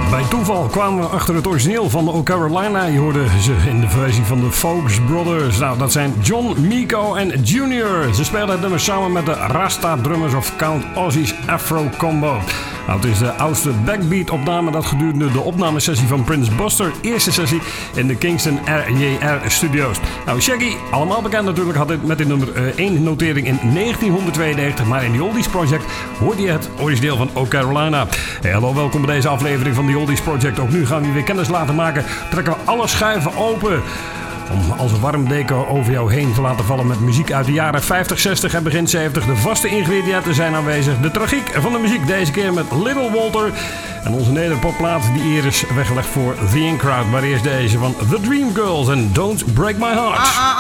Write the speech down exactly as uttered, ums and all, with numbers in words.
Bij toeval kwamen we achter het origineel van O Carolina. Je hoorde ze in de versie van de Folks Brothers. Nou, dat zijn John, Miko en Junior. Ze spelen het nummer samen met de Rasta Drummers of Count Ozzie's Afro Combo. Nou, het is de oudste backbeat-opname dat gedurende de opnamesessie van Prince Buster, eerste sessie in de Kingston R J R Studios. Nou, Shaggy, allemaal bekend natuurlijk, had dit met dit nummer uh, één notering in negentienhonderdtweeënnegentig, maar in The Oldies Project hoorde je het origineel van O Carolina. Hey, hallo, welkom bij deze aflevering van The Oldies Project. Ook nu gaan we weer kennis laten maken. Trekken we alle schuiven open om als een warm deken over jou heen te laten vallen met muziek uit de jaren vijftig, zestig en begin zeventig. De vaste ingrediënten zijn aanwezig. De tragiek van de muziek deze keer met Little Walter. En onze nederpopplaat die eer is weggelegd voor The In Crowd. Maar eerst deze van The Dream Girls en Don't Break My Heart.